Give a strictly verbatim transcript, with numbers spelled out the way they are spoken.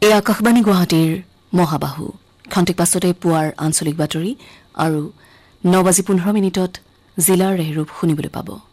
এই আকাশবাণী গুৱাহাটীৰ মহাবাহু খন্তেক পাছতে পুৱাৰ আঞ্চলিক বাতৰি আৰু ন বাজি পোন্ধৰ মিনিটত জিলাৰ ৰেহৰূপ শুনিবলৈ পাব।